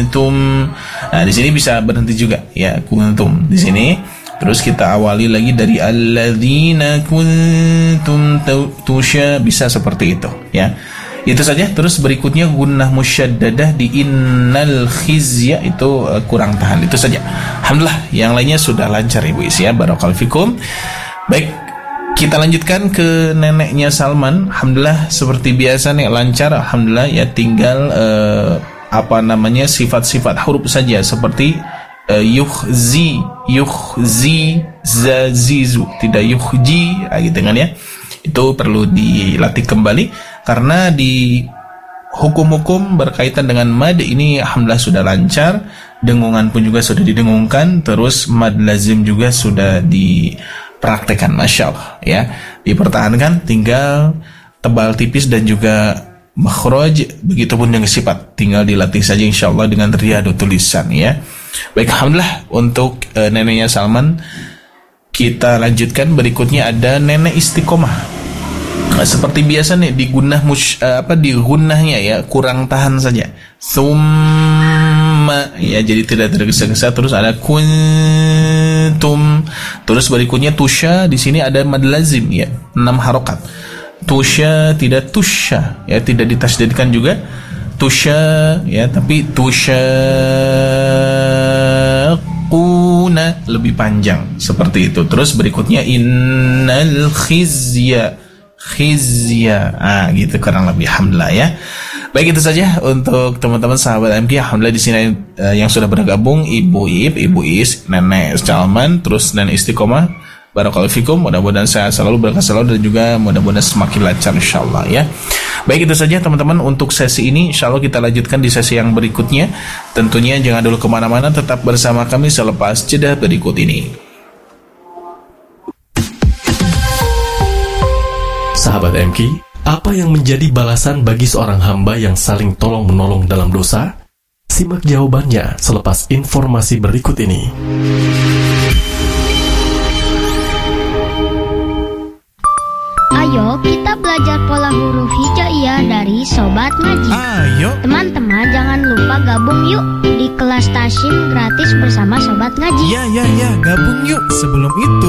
kuntum. Nah, di sini bisa berhenti juga ya, kuntum di sini. Terus kita awali lagi dari alladzina kuntum tusya, bisa seperti itu ya. Itu saja. Terus berikutnya gunnah musyaddadah di innal khizya itu kurang tahan. Itu saja. Alhamdulillah, yang lainnya sudah lancar Ibu Is ya. Barakallahu fikum. Baik, kita lanjutkan ke neneknya Salman. Alhamdulillah seperti biasa nih lancar. Alhamdulillah ya, tinggal sifat-sifat huruf saja seperti yukhzi, zazizu, tidak yukhji gitu kan ya. Itu perlu dilatih kembali karena di hukum-hukum berkaitan dengan mad ini alhamdulillah sudah lancar, dengungan pun juga sudah didengungkan, terus mad lazim juga sudah dipraktekkan, masya Allah ya, dipertahankan, tinggal tebal tipis dan juga makhraj, begitupun dengan sifat, tinggal dilatih saja insyaallah dengan riyadut tulisan ya. Baik, alhamdulillah untuk neneknya Salman. Kita lanjutkan, berikutnya ada nenek istiqomah. Seperti biasa nih di gunnah di gunnahnya ya kurang tahan saja. Summa ya, jadi tidak tergesa-gesa. Terus ada kuntum. Terus berikutnya tusya, di sini ada mad lazim ya, 6 harokat. Tusya tidak tusya ya, tidak ditasdidkan juga. Tusya ya, tapi tusya kuna lebih panjang seperti itu. Terus berikutnya innal khizya gitu kurang lebih. Alhamdulillah ya. Baik, itu saja untuk teman-teman sahabat MK. Alhamdulillah di sini yang sudah bergabung Ibu Ib, Ibu Is, Nenek Salman, terus Nenek Istiqomah. Barakallahu fikum. Mudah-mudahan saya selalu berkah selalu dan juga mudah-mudahan semakin lancar insyaallah ya. Baik, itu saja teman-teman untuk sesi ini. Insyaallah kita lanjutkan di sesi yang berikutnya. Tentunya jangan dulu kemana-mana, tetap bersama kami selepas jeda berikut ini. Sahabat MK, apa yang menjadi balasan bagi seorang hamba yang saling tolong-menolong dalam dosa? Simak jawabannya selepas informasi berikut ini. Ayo kita belajar pola huruf hijaiyah dari Sobat Ngaji. Ayo teman-teman, jangan lupa gabung yuk di kelas tasyin gratis bersama Sobat Ngaji. Ya, gabung yuk. Sebelum itu